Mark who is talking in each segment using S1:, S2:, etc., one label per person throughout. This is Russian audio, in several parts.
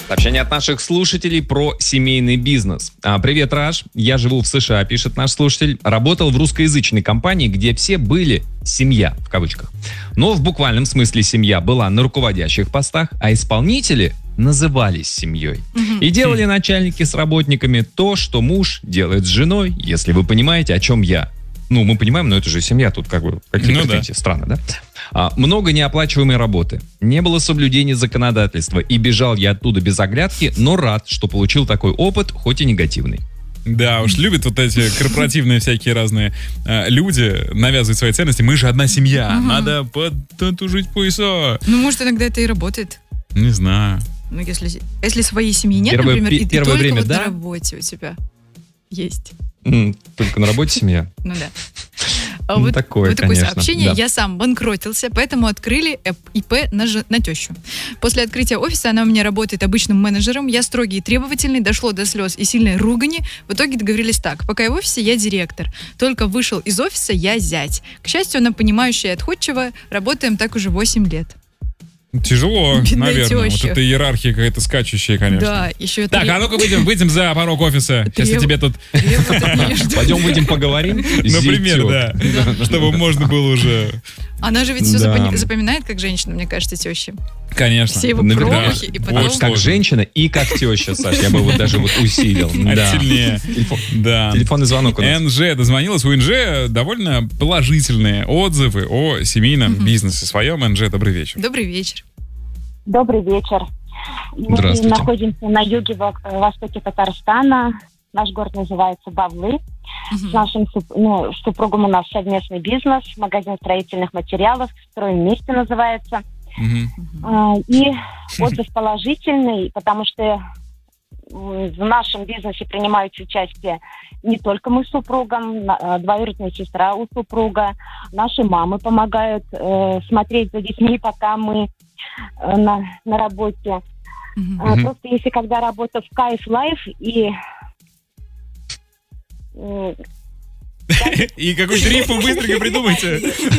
S1: Сообщение от наших слушателей про семейный бизнес. Привет, Раш. Я живу в США, пишет наш слушатель. Работал в русскоязычной компании, где все были «семья», в кавычках. Но в буквальном смысле семья была на руководящих постах, а исполнители назывались семьей. И делали начальники с работниками то, что муж делает с женой, если вы понимаете, о чем я. Ну, мы понимаем, но это же семья, тут как бы какие претензии, странно, да? Много неоплачиваемой работы, не было соблюдения законодательства, и бежал я оттуда без оглядки, но рад, что получил такой опыт, хоть и негативный.
S2: Да, уж любят вот эти корпоративные всякие разные люди навязывать свои ценности. Мы же одна семья, надо потужить пояса.
S3: Ну, может, иногда это и работает.
S2: Не знаю.
S3: Ну, если своей семьи нет, например, и ты только время, вот на работе у тебя есть.
S1: Только на работе семья?
S3: Ну да.
S1: Вот такое
S3: сообщение. Да. Я сам банкротился, поэтому открыли ИП на тещу. После открытия офиса она у меня работает обычным менеджером. Я строгий и требовательный, дошло до слез и сильной ругани. В итоге договорились так. Пока я в офисе, я директор. Только вышел из офиса, я зять. К счастью, она понимающая и отходчивая. Работаем так уже 8 лет.
S2: Тяжело,
S3: бедная
S2: наверное.
S3: теща.
S2: Вот эта иерархия какая-то скачущая, конечно.
S3: Да, еще
S2: Так, а ну-ка выйдем за порог офиса. Сейчас я тебе тут...
S1: Пойдем выйдем поговорим.
S2: Например, да. Чтобы можно было уже...
S3: Она же ведь все запоминает, как женщина, мне кажется, теща.
S2: Конечно.
S3: Все его промахи и потом...
S1: Вот как женщина и как теща, Саш. Я бы вот даже вот усилил.
S2: Сильнее. Да.
S1: Телефонный звонок у нас.
S2: НЖ дозвонилась. У НЖ довольно положительные отзывы о семейном бизнесе своем. НЖ, добрый вечер.
S3: Добрый вечер.
S4: Добрый вечер. Мы находимся на юге, востоке Татарстана. Наш город называется Бавлы. С нашим супругом у нас совместный бизнес, магазин строительных материалов, «Строим вместе» называется. И отзыв положительный, потому что в нашем бизнесе принимают участие не только мы с супругом, двоюродная сестра у супруга, наши мамы помогают смотреть за детьми, пока мы на работе. Просто если когда работа в кайф лайф
S2: и какую-то рифму быстренько придумайте.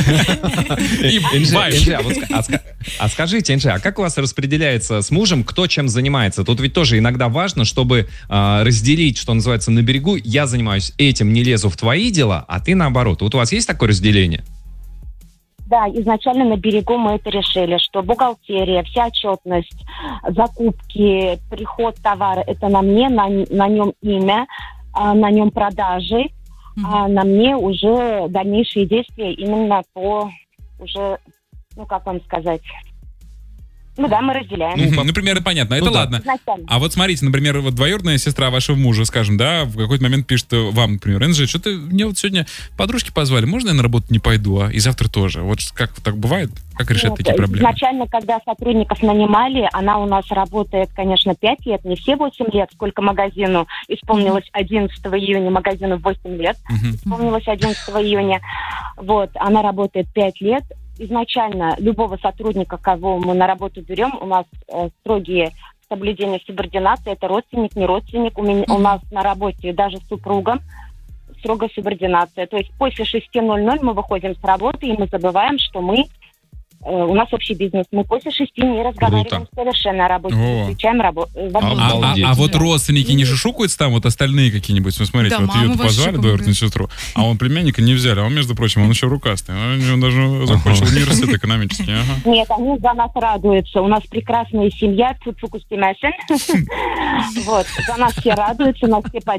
S1: А скажите, Энджи, а как у вас распределяется с мужем, кто чем занимается? Тут ведь тоже иногда важно, чтобы разделить, что называется, на берегу. Я занимаюсь этим, не лезу в твои дела, а ты наоборот. Вот у вас есть такое разделение?
S4: Да, изначально на берегу мы это решили, что бухгалтерия, вся отчетность, закупки, приход товара, это на мне, на нем имя, на нем продажи, а на мне уже дальнейшие действия именно по уже, как вам сказать... Ну да, мы разделяем.
S2: Например, понятно, это ладно.
S4: Изначально.
S2: А вот смотрите, например, вот двоюродная сестра вашего мужа, скажем, да, в какой-то момент пишет вам, например, Энджи, что-то мне вот сегодня подружки позвали, можно я на работу не пойду, и завтра тоже? Вот как так бывает? Как решать такие проблемы?
S4: Изначально, когда сотрудников нанимали, она у нас работает, конечно, 5 лет, не все 8 лет, сколько магазину исполнилось 11 июня, магазину 8 лет, исполнилось 11 июня. Вот, она работает 5 лет. Изначально любого сотрудника, кого мы на работу берем, у нас строгие соблюдения субординации. Это родственник, не родственник. У нас на работе даже с супругом строгая субординация. То есть после 6:00 мы выходим с работы, и мы забываем, что у нас общий бизнес. Мы после 6 не разговариваем совершенно о работе. Включаем работу.
S2: А вот родственники не шушукаются там, вот остальные какие-нибудь? Ну, смотрите, вот ее позвали, двоюродную сестру, а он племянника не взяли, а он, между прочим, он еще рукастый. Он даже закончил университет экономический.
S4: Нет, они за нас радуются. У нас прекрасная семья. Вот, за нас все радуются, нас все